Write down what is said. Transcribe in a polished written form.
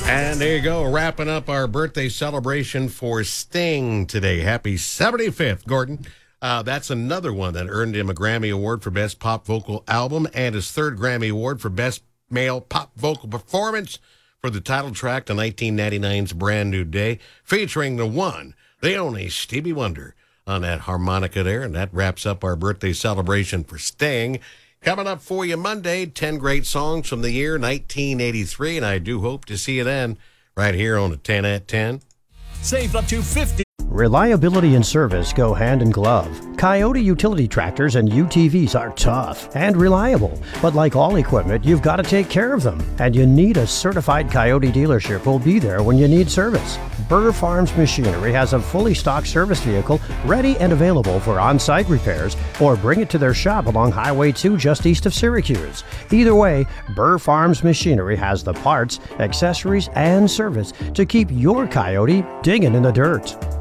And there you go, wrapping up our birthday celebration for Sting today. Happy 75th, Gordon. That's another one that earned him a Grammy Award for Best Pop Vocal Album and his third Grammy Award for Best Male Pop Vocal Performance for the title track to 1999's Brand New Day, featuring the one, the only Stevie Wonder on that harmonica there. And that wraps up our birthday celebration for Sting. Coming up for you Monday, 10 great songs from the year 1983, and I do hope to see you then right here on the 10 at 10. Save up to 50. Reliability and service go hand in glove. Coyote utility tractors and UTVs are tough and reliable, but like all equipment, you've got to take care of them, and you need a certified Coyote dealership who'll be there when you need service. Burr Farms Machinery has a fully stocked service vehicle ready and available for on-site repairs, or bring it to their shop along Highway 2 just east of Syracuse. Either way, Burr Farms Machinery has the parts, accessories, and service to keep your Coyote digging in the dirt.